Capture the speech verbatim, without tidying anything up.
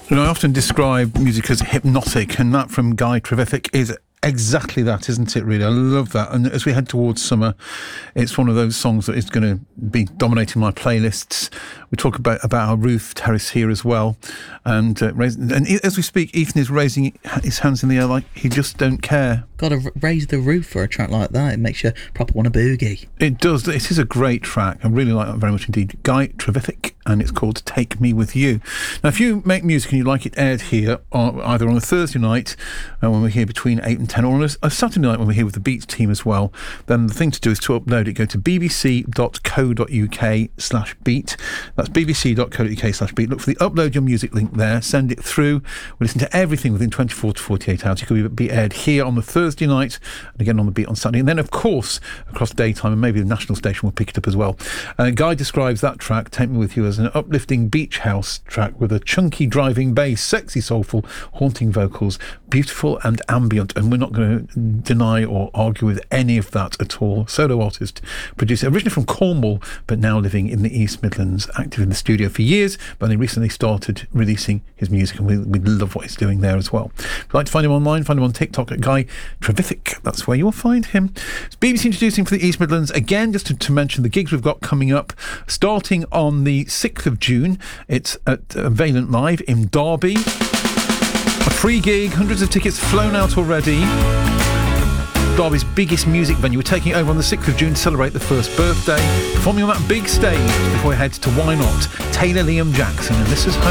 You know, I often describe music as hypnotic, and that from Guy Trevithick is exactly that, isn't it, really? I love that. And as we head towards summer, it's one of those songs that is going to be dominating my playlists. We talk about, about our roof terrace here as well. And, uh, raise, and as we speak, Ethan is raising his hands in the air like he just don't care. Got to raise the roof for a track like that. It makes you proper want to boogie. It does. It is a great track. I really like that very much indeed. Guy Trevithick, and it's called Take Me With You. Now, if you make music and you like it aired here, or either on a Thursday night uh, when we're here between eight and ten, or on a, a Saturday night when we're here with the Beats team as well, then the thing to do is to upload it. Go to bbc.co.uk slash beat. That's bbc.co.uk slash beat. Look for the upload your music link there. Send it through. We listen to everything within twenty-four to forty-eight hours. It could be aired here on the Thursday night and again on the Beat on Saturday. And then, of course, across daytime, and maybe the national station will pick it up as well. Uh, Guy describes that track, Take Me With You, as an uplifting beach house track with a chunky driving bass, sexy, soulful, haunting vocals, beautiful and ambient. And we're not going to deny or argue with any of that at all. Solo artist, producer, originally from Cornwall, but now living in the East Midlands, active in the studio for years, but he recently started releasing his music, and we, we love what he's doing there as well. If you'd like to find him online, find him on TikTok at Guy Trevithick. That's where you will find him. It's B B C introducing for the East Midlands. Again, just to, to mention the gigs we've got coming up, starting on the sixth of June. It's at uh, Valent Live in Derby. A free gig, hundreds of tickets flown out already. Derby's biggest music venue. We're taking it over on the sixth of June to celebrate the first birthday. Performing on that big stage before we head to Why Not, Taylor Liam Jackson. And this is